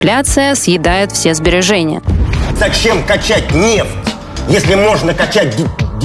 инфляция съедает все сбережения. Зачем качать нефть, если можно качать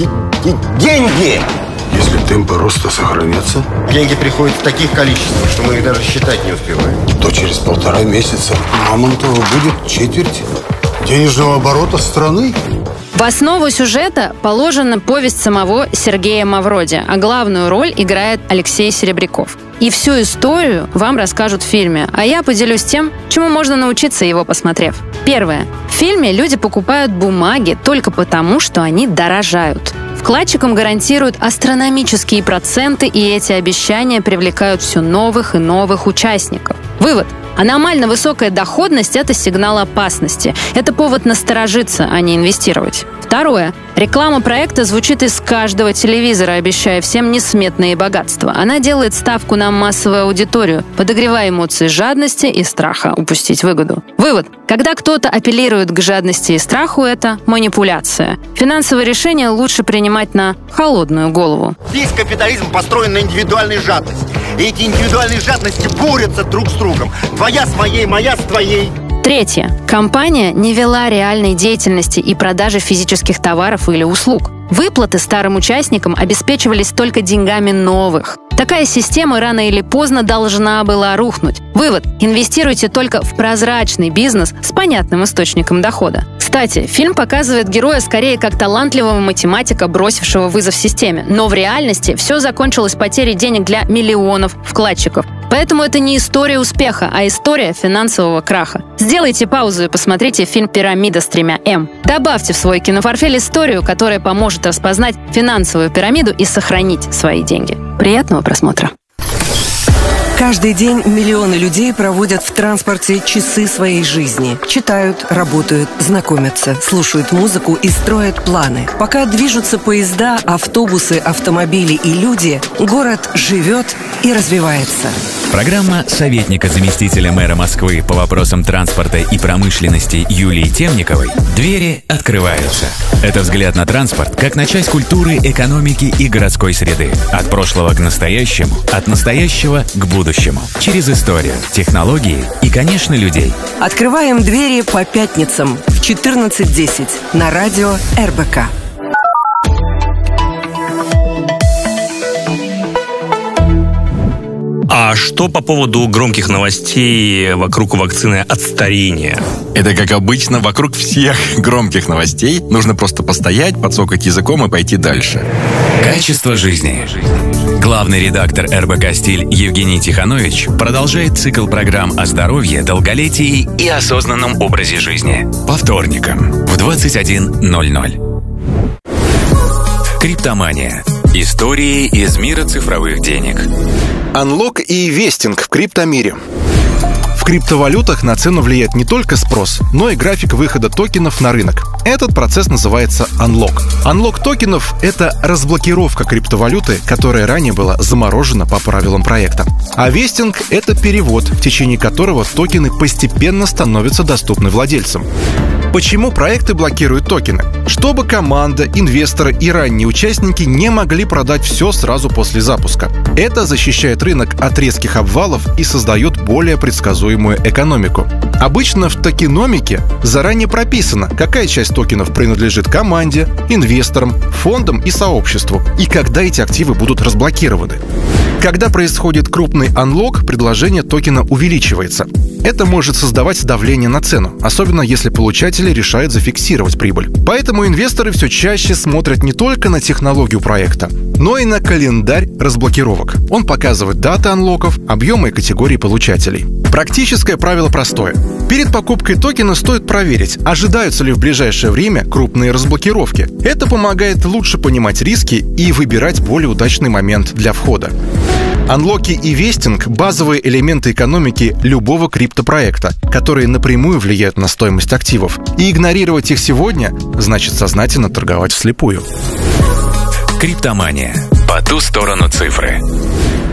деньги? Если темпы роста сохранятся, Деньги приходят в таких количествах, что мы их даже считать не успеваем. то через 1,5 месяца Мамонтова будет четверть денежного оборота страны. В основу сюжета положена повесть самого Сергея Мавроди, а главную роль играет Алексей Серебряков. И всю историю вам расскажут в фильме, а я поделюсь тем, чему можно научиться, его посмотрев. Первое. В фильме люди покупают бумаги только потому, что они дорожают. Вкладчикам гарантируют астрономические проценты, и эти обещания привлекают все новых и новых участников. Вывод. Аномально высокая доходность – это сигнал опасности. Это повод насторожиться, а не инвестировать. Второе. Реклама проекта звучит из каждого телевизора, обещая всем несметные богатства. Она делает ставку на массовую аудиторию, подогревая эмоции жадности и страха упустить выгоду. Вывод. Когда кто-то апеллирует к жадности и страху, это манипуляция. Финансовые решения лучше принимать на холодную голову. Весь капитализм построен на индивидуальной жадности. И эти индивидуальные жадности борются друг с другом. Твоя с моей, моя с твоей. Третье. Компания не вела реальной деятельности и продажи физических товаров или услуг. Выплаты старым участникам обеспечивались только деньгами новых. Такая система рано или поздно должна была рухнуть. Вывод. Инвестируйте только в прозрачный бизнес с понятным источником дохода. Кстати, фильм показывает героя скорее как талантливого математика, бросившего вызов системе. Но в реальности все закончилось потерей денег для миллионов вкладчиков. Поэтому это не история успеха, а история финансового краха. Сделайте паузу и посмотрите фильм «Пирамида с 3 М». Добавьте в свой кинопортфель историю, которая поможет распознать финансовую пирамиду и сохранить свои деньги. Приятного просмотра! Каждый день миллионы людей проводят в транспорте часы своей жизни. Читают, работают, знакомятся, слушают музыку и строят планы. Пока движутся поезда, автобусы, автомобили и люди, город живет и развивается. Программа советника заместителя мэра Москвы по вопросам транспорта и промышленности Юлии Темниковой «Двери открываются». Это взгляд на транспорт как на часть культуры, экономики и городской среды. От прошлого к настоящему, от настоящего к будущему. Через историю, технологии и, конечно, людей. Открываем двери по пятницам в 14:10 на радио РБК. А что по поводу громких новостей вокруг вакцины от старения? Это, как обычно, вокруг всех громких новостей нужно просто постоять, подсокать языком и пойти дальше. Качество жизни. Главный редактор РБК «Стиль» Евгений Тиханович продолжает цикл программ о здоровье, долголетии и осознанном образе жизни. По вторникам в 21:00. Криптомания. Истории из мира цифровых денег. Анлок и вестинг в криптомире. В криптовалютах на цену влияет не только спрос, но и график выхода токенов на рынок. Этот процесс называется анлок. Анлок токенов — это разблокировка криптовалюты, которая ранее была заморожена по правилам проекта. А вестинг — это перевод, в течение которого токены постепенно становятся доступны владельцам. Почему проекты блокируют токены? Чтобы команда, инвесторы и ранние участники не могли продать все сразу после запуска. Это защищает рынок от резких обвалов и создает более предсказуемую экономику. Обычно в токеномике заранее прописано, какая часть токенов принадлежит команде, инвесторам, фондам и сообществу, и когда эти активы будут разблокированы. Когда происходит крупный анлок, предложение токена увеличивается. Это может создавать давление на цену, особенно если получатели решают зафиксировать прибыль. Поэтому инвесторы все чаще смотрят не только на технологию проекта, но и на календарь разблокировок. Он показывает даты анлоков, объемы и категории получателей. Практическое правило простое. Перед покупкой токена стоит проверить, ожидаются ли в ближайшее время крупные разблокировки. Это помогает лучше понимать риски и выбирать более удачный момент для входа. Анлоки и вестинг – базовые элементы экономики любого криптопроекта, которые напрямую влияют на стоимость активов. И игнорировать их сегодня значит сознательно торговать вслепую. Криптомания. По ту сторону цифры.